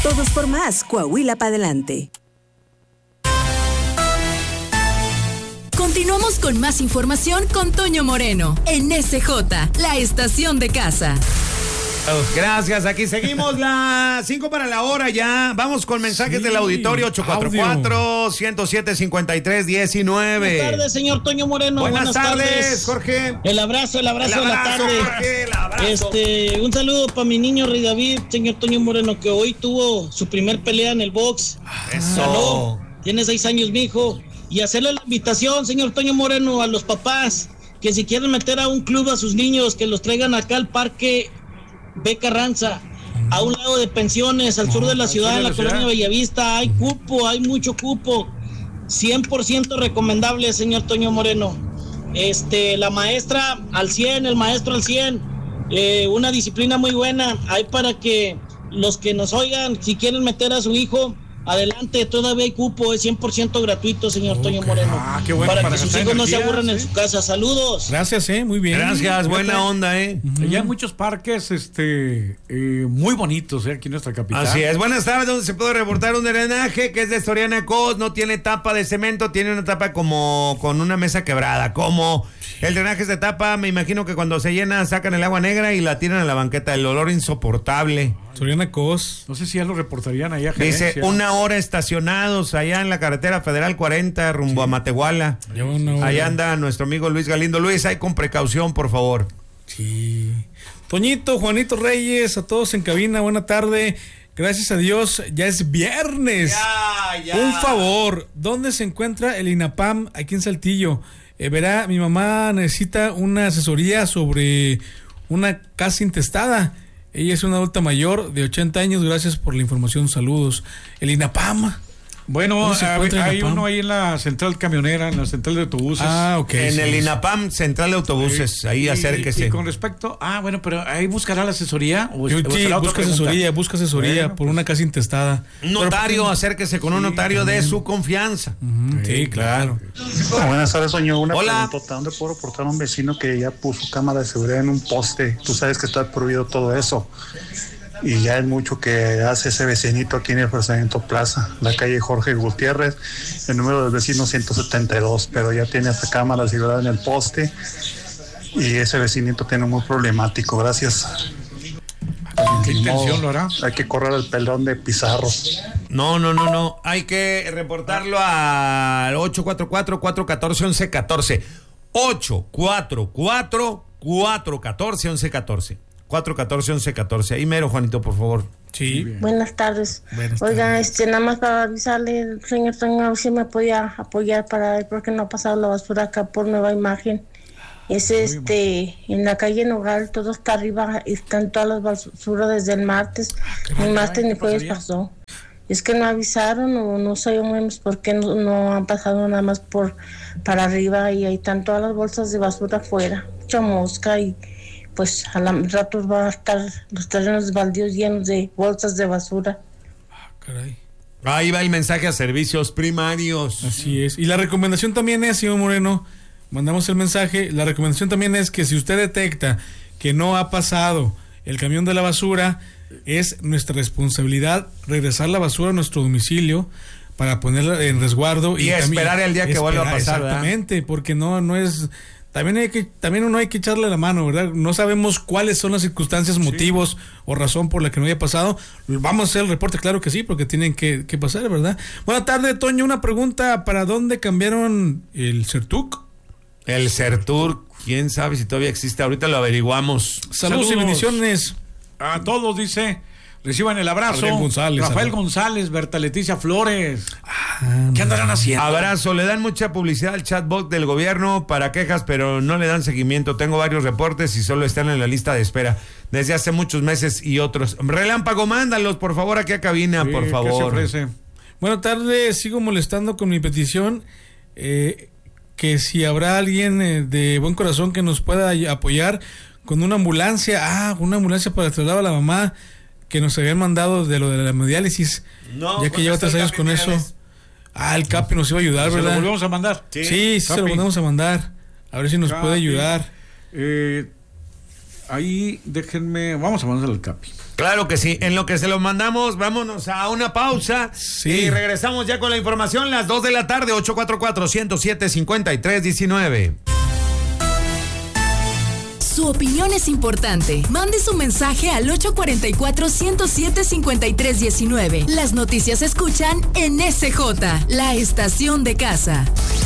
Todos por más, Coahuila para adelante. Continuamos con más información con Toño Moreno en SJ, la estación de casa. Gracias, aquí seguimos las 5 para la hora ya. Vamos con mensajes del auditorio 844-107-5319. Buenas tardes, señor Toño Moreno. Buenas tardes, Jorge. El abrazo de la tarde. Jorge, el abrazo. Un saludo para mi niño Rey David, señor Toño Moreno, que hoy tuvo su primer pelea en el box. Eso. Ganó. Tiene 6 años, mi hijo. Y hacerle la invitación, señor Toño Moreno, a los papás que si quieren meter a un club a sus niños, que los traigan acá al Parque B. Carranza, a un lado de pensiones, al sur de la ciudad, en la colonia Bellavista. Hay cupo, hay mucho cupo. 100% recomendable, señor Toño Moreno. La maestra al 100, el maestro al 100. Una disciplina muy buena. Hay para que los que nos oigan, si quieren meter a su hijo, adelante, todavía hay cupo, es 100% gratuito, señor Toño Moreno. Qué bueno, para que sus hijos no se aburran en su casa. Saludos. Gracias, muy bien. Gracias, buena onda, Ya hay muchos parques muy bonitos, aquí en nuestra capital. Así es, buenas tardes, donde se puede reportar un drenaje que es de Soriana Cos, no tiene tapa de cemento, tiene una tapa como con una mesa quebrada, como el drenaje es de tapa, me imagino que cuando se llena sacan el agua negra y la tiran a la banqueta, el olor insoportable. Soriana Cos, no sé si ya lo reportarían allá. Dice, 1 hora estacionados allá en la carretera federal 40 rumbo a Matehuala. Allá anda nuestro amigo Luis Galindo. Luis, hay con precaución, por favor. Sí. Toñito, Juanito Reyes, a todos en cabina, buena tarde. Gracias a Dios, ya es viernes. Ya. Un favor, ¿dónde se encuentra el INAPAM aquí en Saltillo? Verá, mi mamá necesita una asesoría sobre una casa intestada. Ella es una adulta mayor de 80 años. Gracias por la información. Saludos. El INAPAM. Bueno, hay uno ahí en la central camionera, en la central de autobuses. Ok. En el INAPAM, central de autobuses, ahí acérquese. Y con respecto, bueno, pero ahí buscará la asesoría. Busca asesoría por una casa intestada. Un notario, acérquese con un notario de su confianza. Sí, claro. Buenas tardes, Soño. Una Hola. preguntota. ¿Dónde puedo reportar a un vecino que ya puso cámara de seguridad en un poste? Tú sabes que está prohibido todo eso. Y ya es mucho que hace ese vecinito aquí en el Fraccionamiento Plaza, la calle Jorge Gutiérrez, el número del vecino 172, pero ya tiene hasta cámara de seguridad en el poste y ese vecinito tiene muy problemático. Gracias. ¿Qué intención lo hará? Hay que correr el pelón de Pizarro. No. Hay que reportarlo al 844-414-1114. 844-414-1114. 414-1114. Ahí mero, Juanito, por favor. Sí. Buenas tardes. Oiga, nada más para avisarle, señor Toño, si me podía apoyar para ver por qué no ha pasado la basura acá por Nueva Imagen. Es en la calle Nogal, todo está arriba, están todas las basuras desde el martes. El martes ni jueves pasó. Es que no avisaron o no sabemos por qué no han pasado nada más para arriba y ahí están todas las bolsas de basura afuera. Mucha mosca y pues al rato van a estar los terrenos baldíos llenos de bolsas de basura. Caray. Ahí va el mensaje a servicios primarios. Así es. Y la recomendación también es, señor Moreno, mandamos el mensaje, la recomendación también es que si usted detecta que no ha pasado el camión de la basura, es nuestra responsabilidad regresar la basura a nuestro domicilio para ponerla en resguardo. Y esperar el día que vuelva a pasar. Exactamente, ¿verdad? Porque no es... También uno hay que echarle la mano, ¿verdad? No sabemos cuáles son las circunstancias, motivos o razón por la que no haya pasado. Vamos a hacer el reporte, claro que sí, porque tienen que pasar, ¿verdad? Buenas tardes, Toño. Una pregunta, ¿para dónde cambiaron el Certuc? El Certur, quién sabe si todavía existe, ahorita lo averiguamos. Saludos y bendiciones. A todos, dice. Reciban el abrazo. Rafael González, Berta Leticia Flores. ¿Qué andarán haciendo? Abrazo, le dan mucha publicidad al chatbot del gobierno para quejas, pero no le dan seguimiento. Tengo varios reportes y solo están en la lista de espera desde hace muchos meses y otros. Relámpago, mándalos, por favor, aquí a cabina, por favor. ¿Qué se ofrece? Buenas tardes, sigo molestando con mi petición. Que si habrá alguien de buen corazón que nos pueda apoyar con una ambulancia. Una ambulancia para trasladar a la mamá que nos habían mandado de lo de la hemodiálisis, ya que lleva 3 años con eso. El Capi nos iba a ayudar, ¿verdad? ¿Se lo volvemos a mandar? Sí, se lo volvemos a mandar. A ver si nos puede ayudar. ahí déjenme, vamos a mandarle al Capi. Claro que sí, en lo que se lo mandamos, vámonos a una pausa y regresamos ya con la información, las 2 de la tarde, 844-107-5319. Su opinión es importante. Mande su mensaje al 844-107-5319. Las noticias se escuchan en SJ, la estación de casa.